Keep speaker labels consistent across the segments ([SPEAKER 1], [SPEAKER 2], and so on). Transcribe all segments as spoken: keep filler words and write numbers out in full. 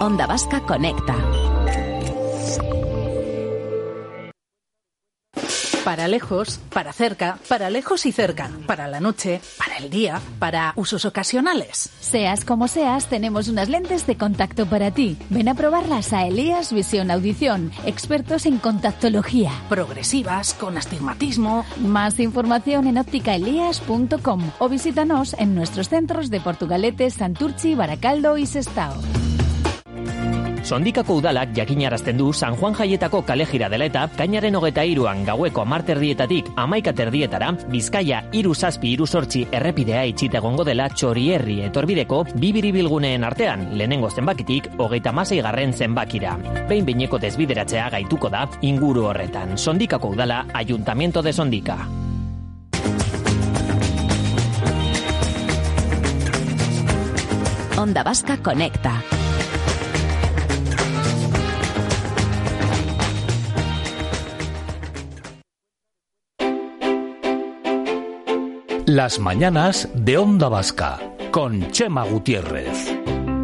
[SPEAKER 1] Onda Vasca Conecta.
[SPEAKER 2] Para lejos, para cerca, para lejos y cerca, para la noche, para el día, para usos ocasionales.
[SPEAKER 3] Seas como seas, tenemos unas lentes de contacto para ti. Ven a probarlas a Elías Visión Audición, expertos en contactología.
[SPEAKER 2] Progresivas, con astigmatismo.
[SPEAKER 3] Más información en óptica elías punto com o visítanos en nuestros centros de Portugalete, Santurtzi, Baracaldo y Sestao.
[SPEAKER 4] Sondikako udalak jakinarazten du San Juan jaietako kale jira dela eta kainaren hogeita hiruan gaueko hamar terdietatik hamaika terdietara Bizkaia hiru zazpi hiru zortzi errepidea itxita egongo dela Txorierri etorbideko bi biribilguneen artean lehenengo zenbakitik hogeita hamasei garren zenbakira. Behin behineko desbideratzea gaituko da inguru horretan. Sondikako udala, Ayuntamiento de Sondika.
[SPEAKER 1] Onda Vasca Conecta.
[SPEAKER 5] Las mañanas de Onda Vasca, con Chema Gutiérrez.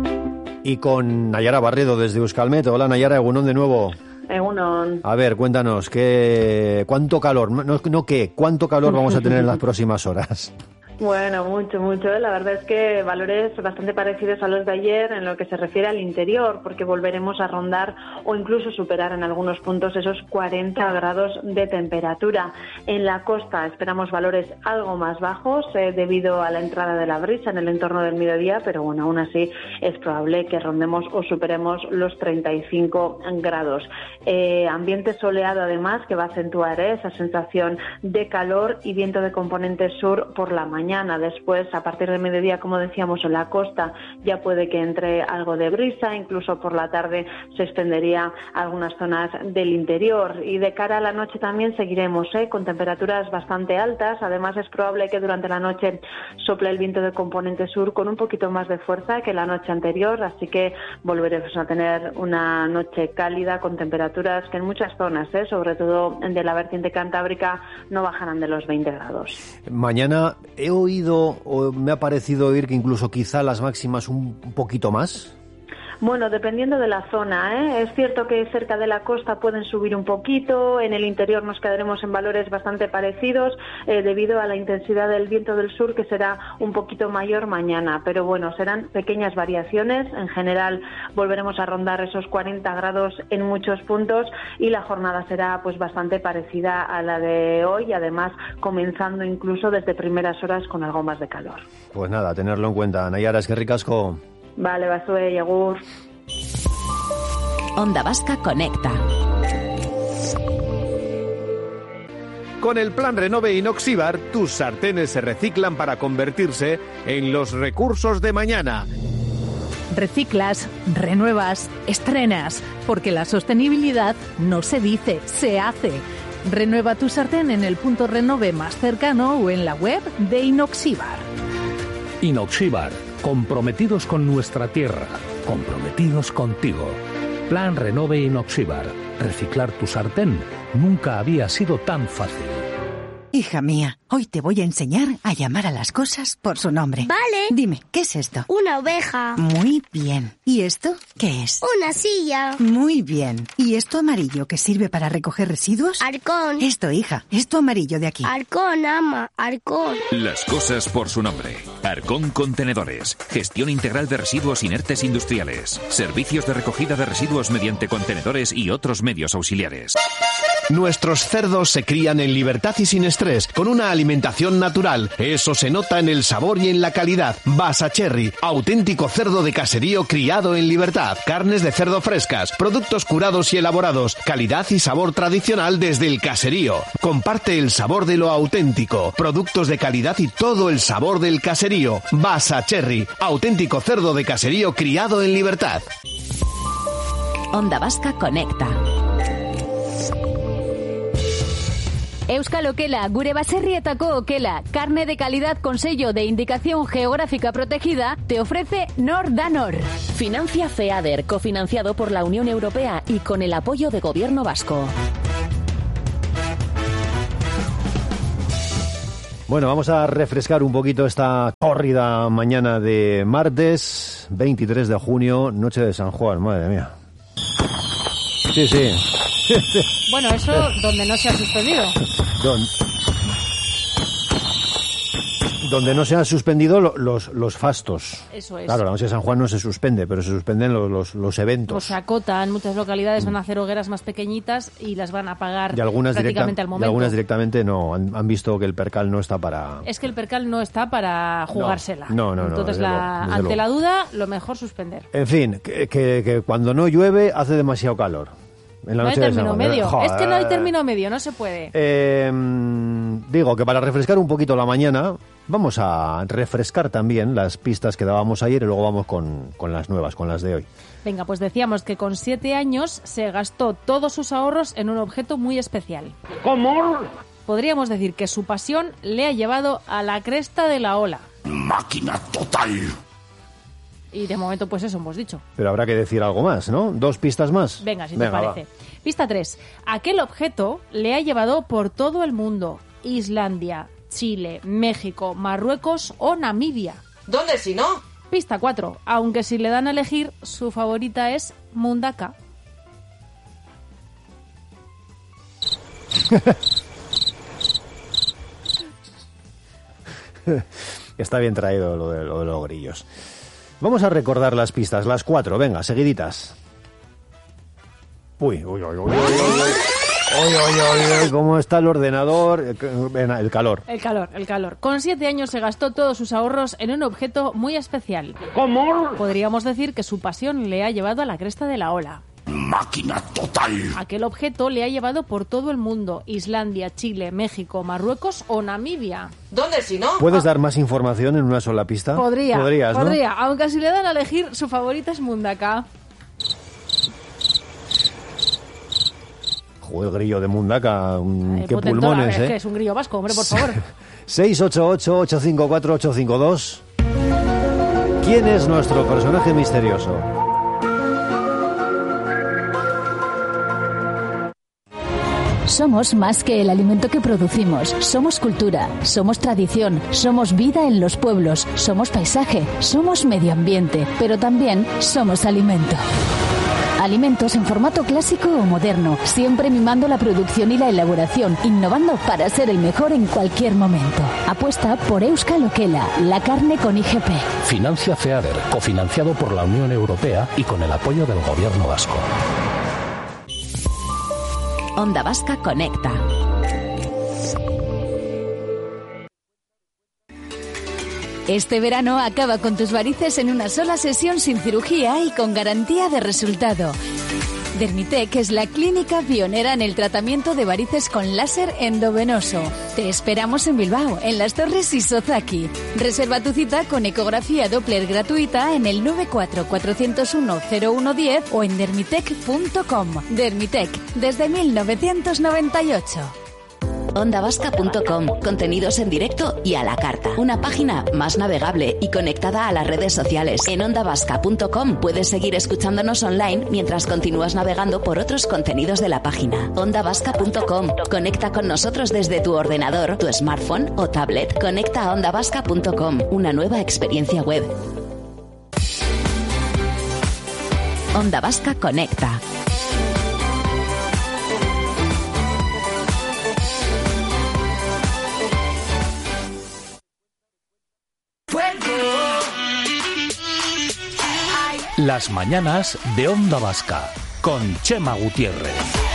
[SPEAKER 6] Y con Nayara Barredo desde Euskalmet. Hola Nayara, egunon de nuevo.
[SPEAKER 7] Egunon.
[SPEAKER 6] A ver, cuéntanos, ¿qué, ¿cuánto calor? No, no qué, ¿cuánto calor vamos a tener en las próximas horas?
[SPEAKER 7] Bueno, mucho, mucho. La verdad es que valores bastante parecidos a los de ayer en lo que se refiere al interior, porque volveremos a rondar o incluso superar en algunos puntos esos cuarenta grados de temperatura. En la costa esperamos valores algo más bajos eh, debido a la entrada de la brisa en el entorno del mediodía, pero bueno, aún así es probable que rondemos o superemos los treinta y cinco grados. Eh, ambiente soleado además que va a acentuar eh, esa sensación de calor y viento de componente sur por la mañana. Después, a partir del mediodía, como decíamos, en la costa ya puede que entre algo de brisa, incluso por la tarde se extendería a algunas zonas del interior. Y de cara a la noche también seguiremos ¿eh? con temperaturas bastante altas. Además, es probable que durante la noche sople el viento de componente sur con un poquito más de fuerza que la noche anterior, así que volveremos a tener una noche cálida con temperaturas que en muchas zonas, ¿eh? sobre todo de la vertiente cantábrica, no bajarán de los veinte grados.
[SPEAKER 6] Mañana he oído, o me ha parecido oír que incluso quizá las máximas un poquito más.
[SPEAKER 7] Bueno, dependiendo de la zona, ¿eh? Es cierto que cerca de la costa pueden subir un poquito, en el interior nos quedaremos en valores bastante parecidos eh, debido a la intensidad del viento del sur que será un poquito mayor mañana, pero bueno, serán pequeñas variaciones, en general volveremos a rondar esos cuarenta grados en muchos puntos y la jornada será pues bastante parecida a la de hoy, además comenzando incluso desde primeras horas con algo más de calor.
[SPEAKER 6] Pues nada, tenerlo en cuenta. Nayara, es que ricasco.
[SPEAKER 7] Vale, basue y agur.
[SPEAKER 1] Onda Vasca Conecta.
[SPEAKER 8] Con el plan Renove Inoxibar, tus sartenes se reciclan para convertirse en los recursos de mañana.
[SPEAKER 2] Reciclas, renuevas, estrenas, porque la sostenibilidad no se dice, se hace. Renueva tu sartén en el punto Renove más cercano o en la web de Inoxibar.
[SPEAKER 5] Inoxibar, comprometidos con nuestra tierra, comprometidos contigo. Plan Renove Inoxibar. Reciclar tu sartén nunca había sido tan fácil.
[SPEAKER 9] Hija mía, hoy te voy a enseñar a llamar a las cosas por su nombre.
[SPEAKER 10] Vale.
[SPEAKER 9] Dime, ¿qué es esto?
[SPEAKER 10] Una oveja.
[SPEAKER 9] Muy bien. ¿Y esto qué es?
[SPEAKER 10] Una silla.
[SPEAKER 9] Muy bien. ¿Y esto amarillo que sirve para recoger residuos?
[SPEAKER 10] Arcón.
[SPEAKER 9] Esto, hija, esto amarillo de aquí.
[SPEAKER 10] Arcón, ama, Arcón.
[SPEAKER 11] Las cosas por su nombre. Arcón Contenedores. Gestión integral de residuos inertes industriales. Servicios de recogida de residuos mediante contenedores y otros medios auxiliares.
[SPEAKER 8] Nuestros cerdos se crían en libertad y sin estrés, con una alimentación natural. Eso se nota en el sabor y en la calidad. Basa Cherry, auténtico cerdo de caserío criado en libertad. Carnes de cerdo frescas, productos curados y elaborados. Calidad y sabor tradicional desde el caserío. Comparte el sabor de lo auténtico. Productos de calidad y todo el sabor del caserío. Basa Cherry, auténtico cerdo de caserío criado en libertad.
[SPEAKER 1] Onda Vasca Conecta.
[SPEAKER 3] Euskal Okela, gure baserrietako okela, carne de calidad con sello de indicación geográfica protegida, te ofrece Nor da Nor.
[SPEAKER 1] Financia FEADER, cofinanciado por la Unión Europea y con el apoyo de Gobierno vasco.
[SPEAKER 6] Bueno, vamos a refrescar un poquito esta córrida mañana de martes, veintitrés de junio, noche de San Juan, madre mía. Sí, sí.
[SPEAKER 12] Bueno, eso donde no se ha suspendido.
[SPEAKER 6] Don... Donde no se han suspendido lo, los, los fastos.
[SPEAKER 12] Eso es.
[SPEAKER 6] Claro, la noche de San Juan no se suspende, pero se suspenden los, los, los eventos.
[SPEAKER 12] O se acotan, muchas localidades van a hacer hogueras más pequeñitas y las van a apagar
[SPEAKER 6] y algunas
[SPEAKER 12] prácticamente
[SPEAKER 6] directa,
[SPEAKER 12] al momento.
[SPEAKER 6] Y algunas directamente no, han, han visto que el percal no está para...
[SPEAKER 12] Es que el percal no está para jugársela.
[SPEAKER 6] No, no, no.
[SPEAKER 12] Entonces,
[SPEAKER 6] no,
[SPEAKER 12] la,
[SPEAKER 6] luego,
[SPEAKER 12] ante
[SPEAKER 6] luego.
[SPEAKER 12] la duda, lo mejor suspender.
[SPEAKER 6] En fin, que, que, que cuando no llueve hace demasiado calor. En la
[SPEAKER 12] no
[SPEAKER 6] noche
[SPEAKER 12] hay
[SPEAKER 6] de San
[SPEAKER 12] término
[SPEAKER 6] Juan.
[SPEAKER 12] medio.
[SPEAKER 6] Joder.
[SPEAKER 12] Es que no hay término medio, no se puede.
[SPEAKER 6] Eh, digo que para refrescar un poquito la mañana, vamos a refrescar también las pistas que dábamos ayer y luego vamos con, con las nuevas, con las de hoy.
[SPEAKER 12] Venga, pues decíamos que con siete años se gastó todos sus ahorros en un objeto muy especial.
[SPEAKER 13] ¿Cómo?
[SPEAKER 12] Podríamos decir que su pasión le ha llevado a la cresta de la ola.
[SPEAKER 13] Máquina total.
[SPEAKER 12] Y de momento, pues eso hemos dicho.
[SPEAKER 6] Pero habrá que decir algo más, ¿no? ¿Dos pistas más?
[SPEAKER 12] Venga, si te
[SPEAKER 6] Venga,
[SPEAKER 12] parece. Va. Pista tres. Aquel objeto le ha llevado por todo el mundo. Islandia, Chile, México, Marruecos o Namibia.
[SPEAKER 14] ¿Dónde si no?
[SPEAKER 12] Pista cuatro. Aunque si le dan a elegir, su favorita es Mundaka.
[SPEAKER 6] Está bien traído lo de, lo de los grillos. Vamos a recordar las pistas, las cuatro, venga, seguiditas. Uy, uy, uy, uy, uy, uy, uy, uy, uy, uy, cómo está el ordenador, el, el calor.
[SPEAKER 12] El calor, el calor. Con siete años se gastó todos sus ahorros en un objeto muy especial.
[SPEAKER 13] ¿Cómo?
[SPEAKER 12] Podríamos decir que su pasión le ha llevado a la cresta de la ola.
[SPEAKER 13] Máquina total.
[SPEAKER 12] Aquel objeto le ha llevado por todo el mundo. Islandia, Chile, México, Marruecos o Namibia.
[SPEAKER 14] ¿Dónde si no?
[SPEAKER 6] ¿Puedes dar más información en una sola pista?
[SPEAKER 12] Podría,
[SPEAKER 6] Podrías, ¿no?
[SPEAKER 12] podría. Aunque si le dan a elegir, su favorita es Mundaka.
[SPEAKER 6] Joder, grillo de Mundaka,
[SPEAKER 12] Eh,
[SPEAKER 6] qué
[SPEAKER 12] potentora,
[SPEAKER 6] pulmones,
[SPEAKER 12] es
[SPEAKER 6] ¿eh?
[SPEAKER 12] que es un grillo vasco, hombre, por favor.
[SPEAKER 6] seis ocho ocho, ocho cinco cuatro, ocho cinco dos. ¿Quién es nuestro personaje misterioso?
[SPEAKER 3] Somos más que el alimento que producimos. Somos cultura, somos tradición, somos vida en los pueblos, somos paisaje, somos medio ambiente, pero también somos alimento. Alimentos en formato clásico o moderno, siempre mimando la producción y la elaboración, innovando para ser el mejor en cualquier momento. Apuesta por Euskal Okela, la carne con I G P.
[SPEAKER 5] Financia FEADER, cofinanciado por la Unión Europea y con el apoyo del Gobierno vasco.
[SPEAKER 1] Onda Vasca Conecta.
[SPEAKER 3] Este verano acaba con tus varices en una sola sesión sin cirugía y con garantía de resultado. Dermitec es la clínica pionera en el tratamiento de varices con láser endovenoso. Te esperamos en Bilbao, en Las Torres y Sozaki. Reserva tu cita con ecografía Doppler gratuita en el nueve cuatro cuatro cero uno cero uno uno cero o en dermitec punto com. Dermitec, desde mil novecientos noventa y ocho.
[SPEAKER 1] onda vasca punto com, contenidos en directo y a la carta. Una página más navegable y conectada a las redes sociales. En onda vasca punto com puedes seguir escuchándonos online mientras continúas navegando por otros contenidos de la página. onda vasca punto com. Conecta con nosotros desde tu ordenador, tu smartphone o tablet. Conecta a onda vasca punto com, una nueva experiencia web. Onda Vasca Conecta.
[SPEAKER 5] Las mañanas de Onda Vasca con Chema Gutiérrez.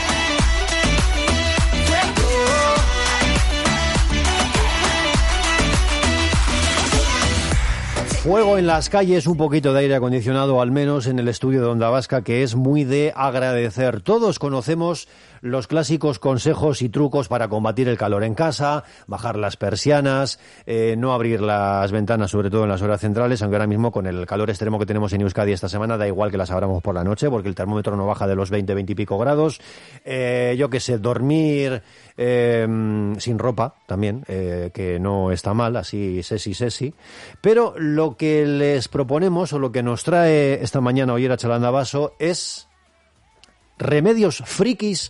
[SPEAKER 6] Fuego en las calles, un poquito de aire acondicionado, al menos en el estudio de Onda Vasca, que es muy de agradecer. Todos conocemos los clásicos consejos y trucos para combatir el calor en casa, bajar las persianas, eh, no abrir las ventanas, sobre todo en las horas centrales, aunque ahora mismo con el calor extremo que tenemos en Euskadi esta semana, da igual que las abramos por la noche, porque el termómetro no baja de los veinte, veinte y pico grados. Eh, yo qué sé, dormir eh, sin ropa también, eh, que no está mal, así sesi sesi. Pero lo que les proponemos, o lo que nos trae esta mañana Ollera Chalanda Baso, es remedios frikis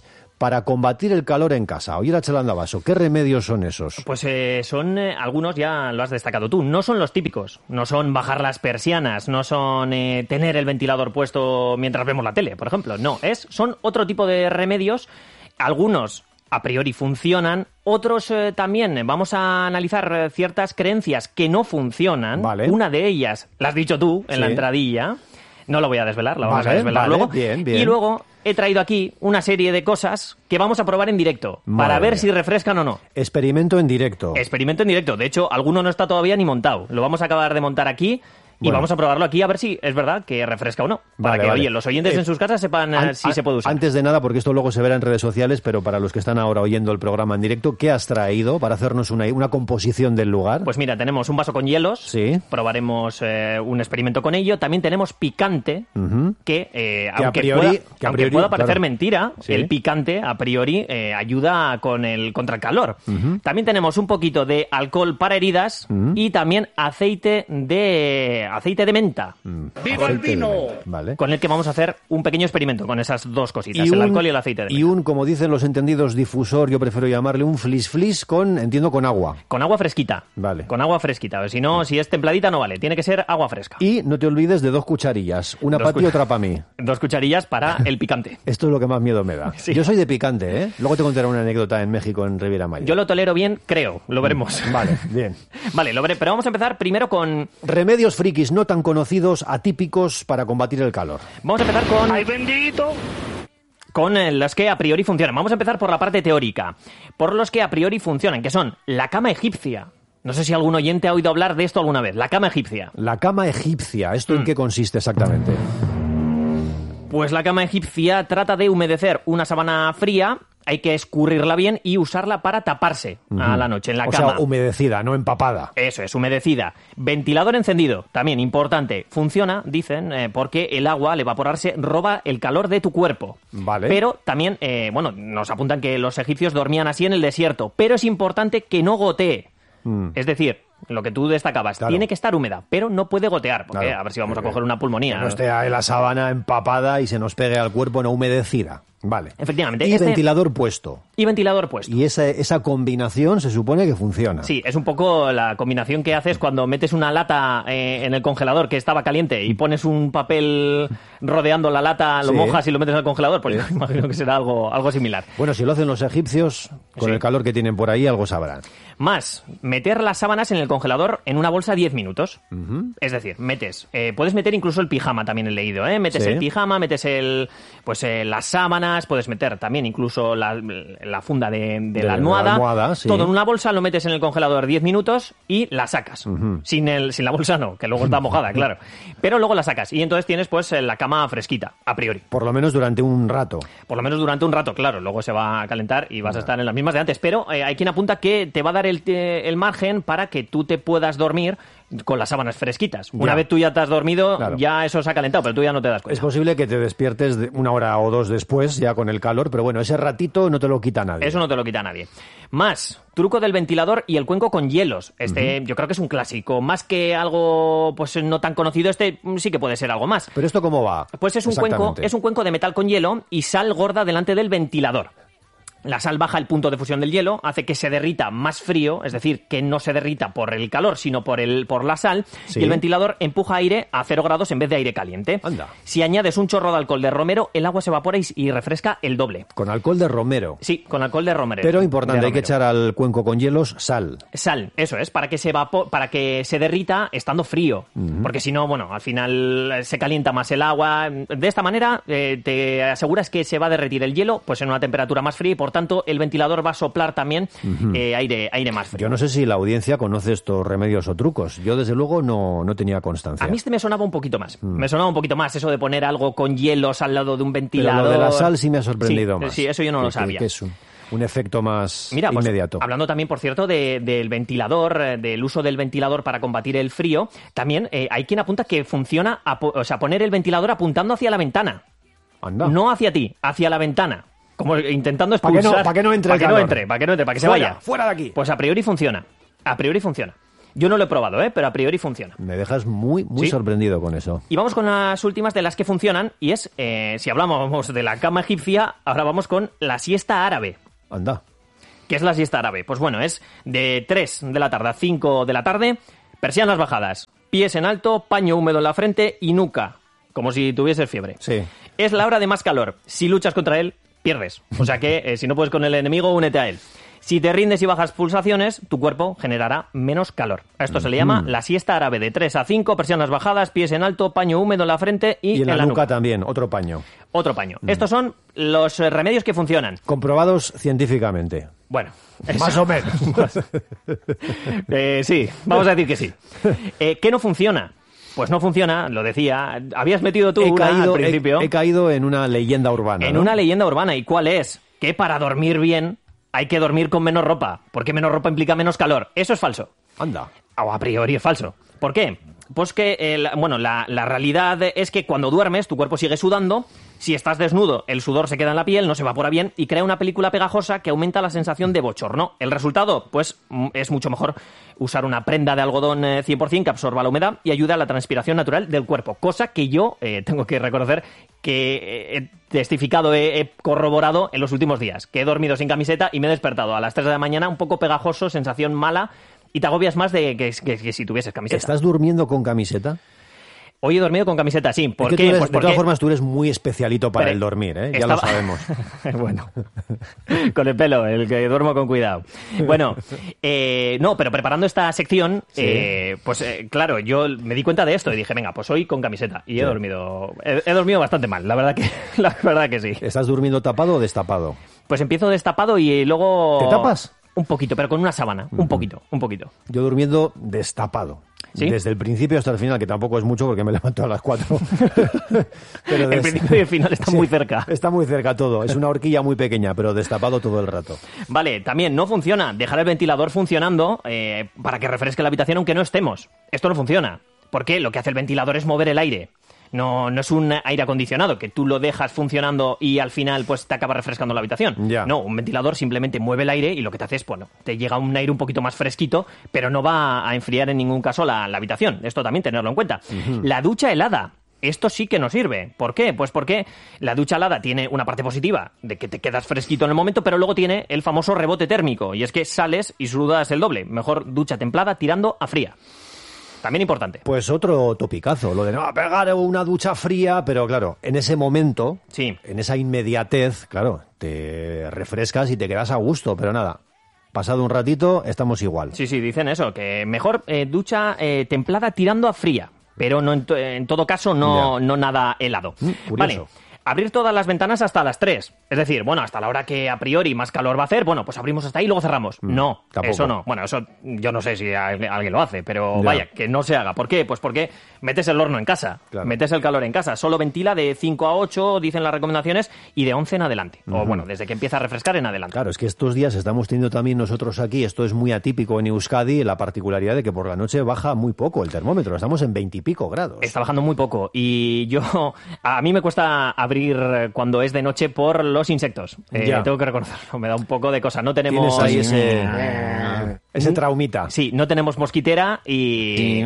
[SPEAKER 6] para combatir el calor en casa. Oye, Chalanda Vaso, ¿qué remedios son esos?
[SPEAKER 4] Pues eh, son eh, algunos, ya lo has destacado tú, no son los típicos. No son bajar las persianas, no son eh, tener el ventilador puesto mientras vemos la tele, por ejemplo. No, es son otro tipo de remedios. Algunos a priori funcionan, otros eh, también. Vamos a analizar eh, ciertas creencias que no funcionan.
[SPEAKER 6] Vale.
[SPEAKER 4] Una de ellas la has dicho tú en
[SPEAKER 6] Sí.
[SPEAKER 4] la entradilla. No lo voy a desvelar, la vamos
[SPEAKER 6] Vale,
[SPEAKER 4] a desvelar
[SPEAKER 6] vale,
[SPEAKER 4] luego.
[SPEAKER 6] bien, bien.
[SPEAKER 4] Y luego he traído aquí una serie de cosas que vamos a probar en directo
[SPEAKER 6] Madre
[SPEAKER 4] para ver
[SPEAKER 6] mía.
[SPEAKER 4] si refrescan o no.
[SPEAKER 6] Experimento en directo.
[SPEAKER 4] Experimento en directo. De hecho, alguno no está todavía ni montado. Lo vamos a acabar de montar aquí y
[SPEAKER 6] Bueno.
[SPEAKER 4] vamos a probarlo aquí a ver si es verdad que refresca o no. Para
[SPEAKER 6] Vale,
[SPEAKER 4] que,
[SPEAKER 6] vale.
[SPEAKER 4] oye, los oyentes
[SPEAKER 6] Eh,
[SPEAKER 4] en sus casas sepan eh,
[SPEAKER 6] An-
[SPEAKER 4] si se puede usar.
[SPEAKER 6] Antes de nada, porque esto luego se verá en redes sociales, pero para los que están ahora oyendo el programa en directo, ¿qué has traído para hacernos una, una composición del lugar?
[SPEAKER 4] Pues mira, tenemos un vaso con hielos.
[SPEAKER 6] Sí.
[SPEAKER 4] Probaremos eh, un experimento con ello. También tenemos picante,
[SPEAKER 6] Ujú.
[SPEAKER 4] que, eh,
[SPEAKER 6] Que a
[SPEAKER 4] aunque,
[SPEAKER 6] priori-
[SPEAKER 4] pueda,
[SPEAKER 6] que a
[SPEAKER 4] aunque
[SPEAKER 6] priori,
[SPEAKER 4] pueda parecer
[SPEAKER 6] claro.
[SPEAKER 4] mentira,
[SPEAKER 6] Sí.
[SPEAKER 4] el picante a priori eh, ayuda con el, contra el calor.
[SPEAKER 6] Ujú.
[SPEAKER 4] También tenemos un poquito de alcohol para heridas
[SPEAKER 6] Ujú.
[SPEAKER 4] y también aceite de aceite de menta.
[SPEAKER 6] ¡Viva el vino! Vale.
[SPEAKER 4] Con el que vamos a hacer un pequeño experimento con esas dos cositas,
[SPEAKER 6] Y
[SPEAKER 4] el
[SPEAKER 6] un-
[SPEAKER 4] alcohol y el aceite de menta.
[SPEAKER 6] Y un, como dicen los entendidos, difusor, yo prefiero llamarle un flis flis con, entiendo, con agua.
[SPEAKER 4] Con agua fresquita.
[SPEAKER 6] Vale.
[SPEAKER 4] Con agua fresquita. Si no, si es templadita no vale. Tiene que ser agua fresca.
[SPEAKER 6] Y no te olvides de dos cucharillas, una
[SPEAKER 4] Dos
[SPEAKER 6] para ti y
[SPEAKER 4] cu-
[SPEAKER 6] otra para mí.
[SPEAKER 4] Dos cucharillas para el picante.
[SPEAKER 6] Esto es lo que más miedo me da.
[SPEAKER 4] Sí.
[SPEAKER 6] Yo soy de picante, ¿eh? Luego te contaré una anécdota en México, en Riviera Maya.
[SPEAKER 4] Yo lo tolero bien, creo. Lo veremos.
[SPEAKER 6] Vale, bien.
[SPEAKER 4] Vale, lo veré. Pero vamos a empezar primero con...
[SPEAKER 6] Remedios frikis no tan conocidos, atípicos para combatir el calor.
[SPEAKER 4] Vamos a empezar con...
[SPEAKER 13] ¡Ay, bendito!
[SPEAKER 4] Con eh, los que a priori funcionan. Vamos a empezar por la parte teórica. Por los que a priori funcionan, que son la cama egipcia. No sé si algún oyente ha oído hablar de esto alguna vez. La cama egipcia.
[SPEAKER 6] La cama egipcia, ¿esto
[SPEAKER 4] Mm.
[SPEAKER 6] en qué consiste exactamente?
[SPEAKER 4] Pues la cama egipcia trata de humedecer una sábana fría, hay que escurrirla bien y usarla para taparse a la noche en la
[SPEAKER 6] o
[SPEAKER 4] cama.
[SPEAKER 6] sea, humedecida, no empapada.
[SPEAKER 4] Eso es, humedecida. Ventilador encendido, también importante. Funciona, dicen, eh, porque el agua al evaporarse roba el calor de tu cuerpo.
[SPEAKER 6] Vale.
[SPEAKER 4] Pero también, eh, bueno, nos apuntan que los egipcios dormían así en el desierto, pero es importante que no gotee.
[SPEAKER 6] Mm.
[SPEAKER 4] Es decir, lo que tú destacabas,
[SPEAKER 6] Claro.
[SPEAKER 4] tiene que estar húmeda, pero no puede gotear, porque
[SPEAKER 6] Claro.
[SPEAKER 4] a ver si vamos a
[SPEAKER 6] Que-
[SPEAKER 4] coger una pulmonía.
[SPEAKER 6] Que no esté ahí la sábana empapada y se nos pegue al cuerpo, no humedecida. Vale.
[SPEAKER 4] Efectivamente.
[SPEAKER 6] Y
[SPEAKER 4] este-
[SPEAKER 6] ventilador puesto.
[SPEAKER 4] Y ventilador puesto.
[SPEAKER 6] Y esa, esa combinación se supone que funciona.
[SPEAKER 4] Sí, es un poco la combinación que haces cuando metes una lata eh, en el congelador que estaba caliente y pones un papel rodeando la lata, lo
[SPEAKER 6] Sí.
[SPEAKER 4] mojas y lo metes al congelador, pues yo imagino que será algo, algo similar.
[SPEAKER 6] Bueno, si lo hacen los egipcios, con
[SPEAKER 4] Sí.
[SPEAKER 6] el calor que tienen por ahí, algo sabrán.
[SPEAKER 4] Más, meter las sábanas en el congelador en una bolsa diez minutos. Es decir, metes, eh, puedes meter incluso el pijama, también he leído, ¿eh? Metes
[SPEAKER 6] Sí.
[SPEAKER 4] el pijama, metes el, pues eh, las sábanas, puedes meter también incluso la, la funda de, de
[SPEAKER 6] De
[SPEAKER 4] la
[SPEAKER 6] la
[SPEAKER 4] almohada.
[SPEAKER 6] almohada, sí.
[SPEAKER 4] Todo en una bolsa, lo metes en el congelador diez minutos y la sacas. Sin el, sin la bolsa no, que luego está mojada, claro. Pero luego la sacas y entonces tienes pues eh, la cama fresquita, a priori.
[SPEAKER 6] Por lo menos durante un rato.
[SPEAKER 4] Por lo menos durante un rato, claro. Luego se va a calentar y vas a estar en las mismas de antes. Pero eh, hay quien apunta que te va a dar el, eh, el margen para que tú te puedas dormir con las sábanas fresquitas. Una
[SPEAKER 6] Ya.
[SPEAKER 4] vez tú ya te has dormido,
[SPEAKER 6] Claro.
[SPEAKER 4] ya eso se ha calentado, pero tú ya no te das
[SPEAKER 6] Es
[SPEAKER 4] cuenta.
[SPEAKER 6] posible que te despiertes de una hora o dos después, ya con el calor, pero bueno, ese ratito no te lo quita nadie.
[SPEAKER 4] Eso no te lo quita nadie. Más, truco del ventilador y el cuenco con hielos. Este yo creo que es un clásico. Más que algo pues no tan conocido, este mm, sí que puede ser algo más.
[SPEAKER 6] Pero esto cómo va.
[SPEAKER 4] Pues es un cuenco,
[SPEAKER 6] Exactamente.
[SPEAKER 4] es un cuenco de metal con hielo y sal gorda delante del ventilador. La sal baja el punto de fusión del hielo, hace que se derrita más frío, es decir, que no se derrita por el calor, sino por el por la sal,
[SPEAKER 6] Sí.
[SPEAKER 4] y el ventilador empuja aire a cero grados en vez de aire caliente.
[SPEAKER 6] Anda.
[SPEAKER 4] Si añades un chorro de alcohol de romero, el agua se evapora y, y refresca el doble.
[SPEAKER 6] Con alcohol de romero.
[SPEAKER 4] Sí, con alcohol de romero.
[SPEAKER 6] Pero importante,
[SPEAKER 4] de
[SPEAKER 6] hay que
[SPEAKER 4] romero.
[SPEAKER 6] echar al cuenco con hielos sal.
[SPEAKER 4] Sal, eso es, para que se evapo- para que se derrita estando frío. Porque si no, bueno, al final eh, se calienta más el agua. De esta manera eh, te aseguras que se va a derretir el hielo pues en una temperatura más fría y por tanto el ventilador va a soplar también eh, aire, aire más frío.
[SPEAKER 6] Yo no sé si la audiencia conoce estos remedios o trucos. Yo, desde luego, no, no tenía constancia.
[SPEAKER 4] A mí este me sonaba un poquito más. Me sonaba un poquito más eso de poner algo con hielos al lado de un
[SPEAKER 6] Pero
[SPEAKER 4] ventilador.
[SPEAKER 6] lo de la sal sí me ha sorprendido
[SPEAKER 4] Sí,
[SPEAKER 6] más.
[SPEAKER 4] Sí, eso yo no
[SPEAKER 6] Que-
[SPEAKER 4] lo
[SPEAKER 6] que-
[SPEAKER 4] sabía.
[SPEAKER 6] Que es un, un efecto más
[SPEAKER 4] Mira, pues,
[SPEAKER 6] inmediato.
[SPEAKER 4] hablando también, por cierto, de- del ventilador, eh, del uso del ventilador para combatir el frío, también eh, hay quien apunta que funciona, a po- o sea, poner el ventilador apuntando hacia la ventana.
[SPEAKER 6] Anda.
[SPEAKER 4] No hacia ti, hacia la ventana. Como intentando
[SPEAKER 6] Pa' que no-
[SPEAKER 4] expulsar.
[SPEAKER 6] pa' que no entre
[SPEAKER 4] pa'
[SPEAKER 6] el
[SPEAKER 4] que no
[SPEAKER 6] calor.
[SPEAKER 4] entre, para que no entre, para que se
[SPEAKER 6] Fuera,
[SPEAKER 4] vaya.
[SPEAKER 6] fuera de aquí.
[SPEAKER 4] Pues a priori funciona. A priori funciona. Yo no lo he probado, ¿eh? Pero a priori funciona.
[SPEAKER 6] Me dejas muy, muy
[SPEAKER 4] ¿Sí?
[SPEAKER 6] sorprendido con eso.
[SPEAKER 4] Y vamos con las últimas de las que funcionan, y es, eh, si hablamos de la cama egipcia, ahora vamos con la siesta árabe.
[SPEAKER 6] Anda.
[SPEAKER 4] ¿Qué es la siesta árabe? Pues bueno, es de tres de la tarde a cinco de la tarde, persianas bajadas, pies en alto, paño húmedo en la frente y nuca, como si tuvieses fiebre.
[SPEAKER 6] Sí.
[SPEAKER 4] Es la hora de más calor. Si luchas contra él, pierdes. O sea que, eh, si no puedes con el enemigo, únete a él. Si te rindes y bajas pulsaciones, tu cuerpo generará menos calor. A esto se le llama la siesta árabe, de tres a cinco, persianas bajadas, pies en alto, paño húmedo en la frente y,
[SPEAKER 6] Y en la,
[SPEAKER 4] en la
[SPEAKER 6] nuca,
[SPEAKER 4] nuca
[SPEAKER 6] también, otro paño.
[SPEAKER 4] Otro paño. Mm. Estos son los eh, remedios que funcionan.
[SPEAKER 6] Comprobados científicamente.
[SPEAKER 4] Bueno.
[SPEAKER 6] Más o menos.
[SPEAKER 4] eh, sí, vamos a decir que sí. Eh, ¿Qué no funciona? Pues no funciona, lo decía. Habías metido tú
[SPEAKER 6] he
[SPEAKER 4] una
[SPEAKER 6] caído,
[SPEAKER 4] al principio.
[SPEAKER 6] He, he caído en una leyenda urbana.
[SPEAKER 4] En
[SPEAKER 6] ¿no?
[SPEAKER 4] una leyenda urbana. ¿Y cuál es? Que para dormir bien hay que dormir con menos ropa, porque menos ropa implica menos calor. Eso es falso.
[SPEAKER 6] Anda.
[SPEAKER 4] O a priori es falso. ¿Por qué? Pues que, el, bueno, la, la realidad es que cuando duermes tu cuerpo sigue sudando. Si estás desnudo, el sudor se queda en la piel, no se evapora bien y crea una película pegajosa que aumenta la sensación de bochorno. ¿El resultado? Pues es mucho mejor usar una prenda de algodón eh, cien por ciento que absorba la humedad y ayuda a la transpiración natural del cuerpo. Cosa que yo eh, tengo que reconocer que he testificado, he, he corroborado en los últimos días. Que he dormido sin camiseta y me he despertado a las tres de la mañana un poco pegajoso, sensación mala, y te agobias más de que, que, que si tuvieses camiseta.
[SPEAKER 6] ¿Estás durmiendo con camiseta?
[SPEAKER 4] Hoy he dormido con camiseta, sí. ¿Por
[SPEAKER 6] es que
[SPEAKER 4] qué?
[SPEAKER 6] Eres,
[SPEAKER 4] Pues
[SPEAKER 6] de
[SPEAKER 4] porque...
[SPEAKER 6] todas formas, tú eres muy especialito para
[SPEAKER 4] Pero
[SPEAKER 6] el dormir, ¿eh? Ya
[SPEAKER 4] estaba...
[SPEAKER 6] lo sabemos.
[SPEAKER 4] Bueno, con el pelo, el que duermo con cuidado. Bueno, eh, no, pero preparando esta sección, sí. eh, pues eh, claro, yo me di cuenta de esto y dije, venga, pues hoy con camiseta. Y he sí. dormido he, he dormido bastante mal, la verdad que la verdad que sí.
[SPEAKER 6] ¿Estás durmiendo tapado o destapado?
[SPEAKER 4] Pues empiezo destapado y luego...
[SPEAKER 6] ¿Te tapas?
[SPEAKER 4] Un poquito, pero con una sábana. Uh-huh. Un poquito, un poquito.
[SPEAKER 6] Yo durmiendo destapado. ¿Sí? Desde el principio hasta el final, que tampoco es mucho porque me levanto a las cuatro.
[SPEAKER 4] Pero el principio y el final está sí, muy cerca.
[SPEAKER 6] Está muy cerca todo. Es una horquilla muy pequeña, pero destapado todo el rato.
[SPEAKER 4] Vale, también no funciona dejar el ventilador funcionando eh, para que refresque la habitación aunque no estemos. Esto no funciona. Porque lo que hace el ventilador es mover el aire. No, no es un aire acondicionado, que tú lo dejas funcionando y al final pues te acaba refrescando la habitación.
[SPEAKER 6] Ya.
[SPEAKER 4] No, un ventilador simplemente mueve el aire y lo que te hace es, bueno, te llega un aire un poquito más fresquito, pero no va a enfriar en ningún caso la, la habitación. Esto también tenerlo en cuenta. Uh-huh. La ducha helada. Esto sí que no sirve. ¿Por qué? Pues porque la ducha helada tiene una parte positiva de que te quedas fresquito en el momento, pero luego tiene el famoso rebote térmico, y es que sales y sudas el doble. Mejor ducha templada tirando a fría. También importante.
[SPEAKER 6] Pues otro topicazo, lo de no pegar una ducha fría, pero claro, en ese momento,
[SPEAKER 4] sí.
[SPEAKER 6] en esa inmediatez, claro, te refrescas y te quedas a gusto, pero nada, pasado un ratito, estamos igual.
[SPEAKER 4] Sí, sí, dicen eso, que mejor eh, ducha eh, templada tirando a fría, pero no en, to- en todo caso no, no nada helado.
[SPEAKER 6] Mm,
[SPEAKER 4] vale. Abrir todas las ventanas hasta las tres. Es decir, bueno, hasta la hora que a priori más calor va a hacer, bueno, pues abrimos hasta ahí y luego cerramos. Mm, no, tampoco. Eso no. Bueno, eso yo no sé si alguien lo hace, pero ya. Vaya, que no se haga. ¿Por qué? Pues porque metes el horno en casa, claro. Metes el calor en casa. Solo ventila de cinco a ocho, dicen las recomendaciones, y de once en adelante. Uh-huh. O bueno, desde que empieza a refrescar en adelante.
[SPEAKER 6] Claro, es que estos días estamos teniendo también nosotros aquí, esto es muy atípico en Euskadi, la particularidad de que por la noche baja muy poco el termómetro. Estamos en veintipico grados.
[SPEAKER 4] Está bajando muy poco. Y yo, a mí me cuesta abrir cuando es de noche por los insectos. Eh, tengo que reconocerlo, me da un poco de cosa. No tenemos...
[SPEAKER 6] Tienes ahí ese, ese traumita.
[SPEAKER 4] Sí, no tenemos mosquitera y...